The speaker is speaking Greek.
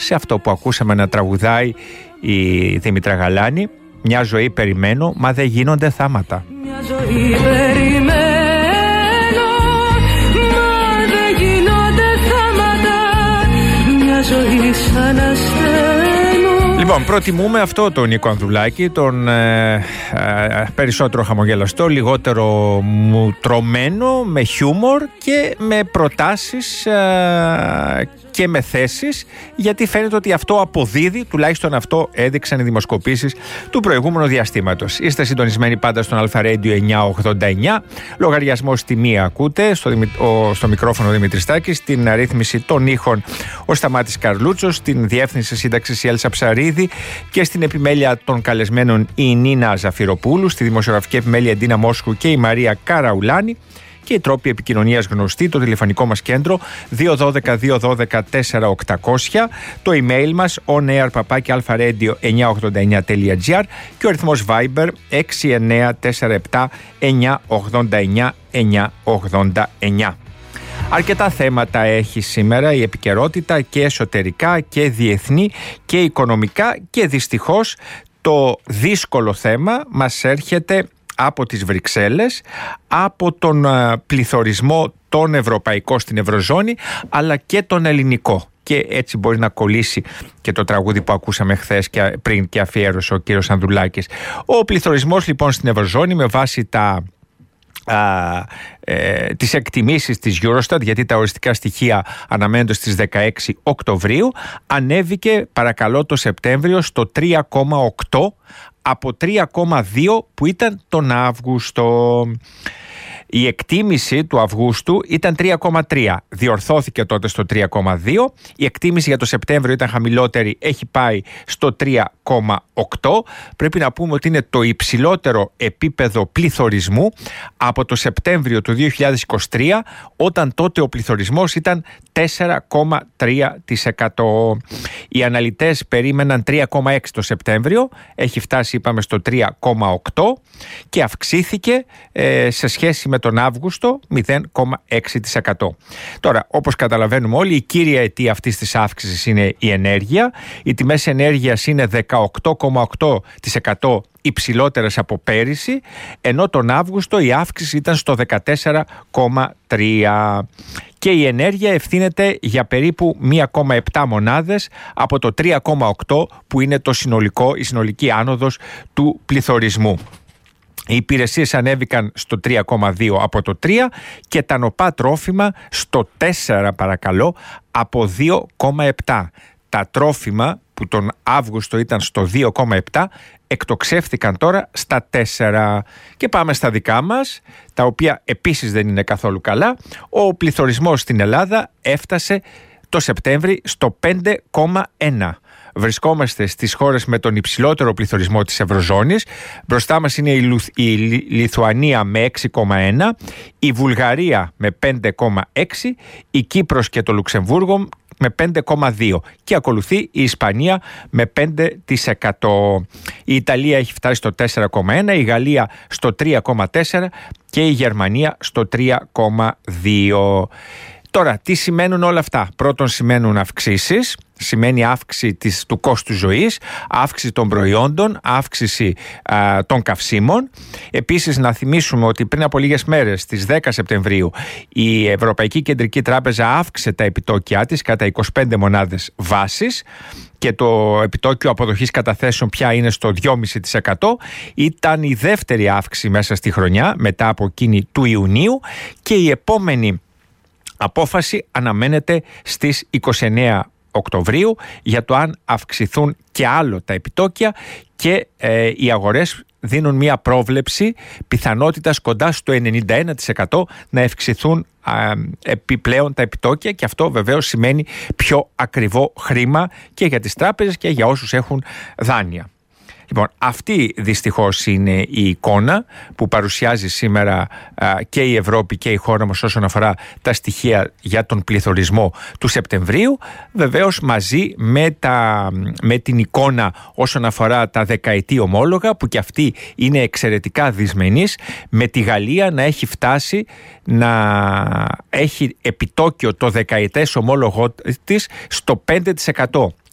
σε αυτό που ακούσαμε να τραγουδάει η Δήμητρα Γαλάνη. Μια ζωή περιμένω, μα δεν γίνονται θάματα. Μια ζωή περιμένω, μα δεν γίνονται θάματα. Μια ζωή σαν ασθένω. Λοιπόν, προτιμούμε αυτό τον Νίκο Ανδρουλάκη, τον περισσότερο χαμογελαστό, λιγότερο μουτρωμένο, με χιούμορ και με προτάσεις και με θέσεις, γιατί φαίνεται ότι αυτό αποδίδει, τουλάχιστον αυτό έδειξαν οι δημοσκοπήσεις του προηγούμενου διαστήματος. Είστε συντονισμένοι πάντα στον Αλφα Radio 989, λογαριασμός τιμή ακούτε, στο μικρόφωνο Δημήτρης Στάκης, στην αρρύθμιση των ήχων ο Σταμάτης Καρλούτσος, στην διεύθυνση σύνταξης η Έλσα Ψαρίδη και στην επιμέλεια των καλεσμένων η Νίνα Ζαφυροπούλου, στη δημοσιογραφική επιμέλεια η Ντίνα Μόσχου και η Μαρία Καραουλάνη. Και οι τρόποι επικοινωνίας γνωστοί, το τηλεφωνικό μας κέντρο 212-212-4800, το email μας onair@alfaradio989.gr και ο αριθμός Viber 6947-989-989. Αρκετά θέματα έχει σήμερα η επικαιρότητα και εσωτερικά και διεθνή και οικονομικά, και δυστυχώς το δύσκολο θέμα μας έρχεται από τις Βρυξέλλες, από τον πληθωρισμό τον ευρωπαϊκό στην Ευρωζώνη, αλλά και τον ελληνικό. Και έτσι μπορεί να κολλήσει και το τραγούδι που ακούσαμε χθες και πριν και αφιέρωσε ο κύριος Ανδρουλάκης. Ο πληθωρισμός λοιπόν στην Ευρωζώνη, με βάση τις εκτιμήσεις της Eurostat, γιατί τα οριστικά στοιχεία αναμένονται στις 16 Οκτωβρίου, ανέβηκε παρακαλώ το Σεπτέμβριο στο 3,8 από 3,2 που ήταν τον Αύγουστο. Η εκτίμηση του Αυγούστου ήταν 3,3. Διορθώθηκε τότε στο 3,2. Η εκτίμηση για το Σεπτέμβριο ήταν χαμηλότερη, έχει πάει στο 3,8. Πρέπει να πούμε ότι είναι το υψηλότερο επίπεδο πληθωρισμού από το Σεπτέμβριο του 2023, όταν τότε ο πληθωρισμός ήταν 4,3%. Οι αναλυτές περίμεναν 3,6 το Σεπτέμβριο, έχει φτάσει είπαμε στο 3,8 και αυξήθηκε σε σχέση με τον Αύγουστο 0,6%. Τώρα, όπως καταλαβαίνουμε όλοι, η κύρια αιτία αυτής της αύξησης είναι η ενέργεια. Οι τιμές ενέργειας είναι 18,8% υψηλότερες από πέρυσι, ενώ τον Αύγουστο η αύξηση ήταν στο 14,3%. Και η ενέργεια ευθύνεται για περίπου 1,7 μονάδες από το 3,8 που είναι η συνολική άνοδος του πληθωρισμού. Οι υπηρεσίες ανέβηκαν στο 3,2 από το 3 και τα νοπά τρόφιμα στο 4 παρακαλώ από 2,7. Τα τρόφιμα που τον Αύγουστο ήταν στο 2,7 εκτοξεύτηκαν τώρα στα 4. Και πάμε στα δικά μας, τα οποία επίσης δεν είναι καθόλου καλά. Ο πληθωρισμός στην Ελλάδα έφτασε το Σεπτέμβρη στο 5,1. Βρισκόμαστε στις χώρες με τον υψηλότερο πληθωρισμό της Ευρωζώνης. Μπροστά μας είναι η Λιθουανία με 6,1, η Βουλγαρία με 5,6, η Κύπρος και το Λουξεμβούργο με 5,2 και ακολουθεί η Ισπανία με 5%. Η Ιταλία έχει φτάσει στο 4,1, η Γαλλία στο 3,4 και η Γερμανία στο 3,2. Τώρα, τι σημαίνουν όλα αυτά? Πρώτον, σημαίνουν αυξήσεις. Σημαίνει αύξηση του κόστου ζωής, αύξηση των προϊόντων, αύξηση των καυσίμων. Επίσης, να θυμίσουμε ότι πριν από λίγες μέρες, στις 10 Σεπτεμβρίου, η Ευρωπαϊκή Κεντρική Τράπεζα αύξησε τα επιτόκια της κατά 25 μονάδες βάσης και το επιτόκιο αποδοχής καταθέσεων πια είναι στο 2,5%. Ήταν η δεύτερη αύξηση μέσα στη χρονιά, μετά από εκείνη του Ιουνίου, και η επόμενη απόφαση αναμένεται στις 29 Οκτωβρίου για το αν αυξηθούν και άλλο τα επιτόκια, και οι αγορές δίνουν μια πρόβλεψη πιθανότητας κοντά στο 91% να αυξηθούν επιπλέον τα επιτόκια, και αυτό βεβαίως σημαίνει πιο ακριβό χρήμα και για τις τράπεζες και για όσους έχουν δάνεια. Λοιπόν, αυτή δυστυχώς είναι η εικόνα που παρουσιάζει σήμερα και η Ευρώπη και η χώρα μας όσον αφορά τα στοιχεία για τον πληθωρισμό του Σεπτεμβρίου. Βεβαίως μαζί με την εικόνα όσον αφορά τα δεκαετή ομόλογα, που και αυτή είναι εξαιρετικά δυσμενής, με τη Γαλλία να έχει φτάσει να έχει επιτόκιο το δεκαετές ομόλογο της στο 5%.